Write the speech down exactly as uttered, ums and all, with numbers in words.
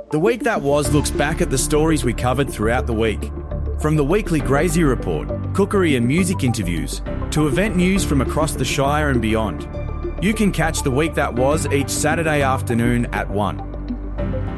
The Week That Was looks back at the stories we covered throughout the week. From the weekly Grazie Report, cookery and music interviews, to event news from across the Shire and beyond. You can catch The Week That Was each Saturday afternoon at one.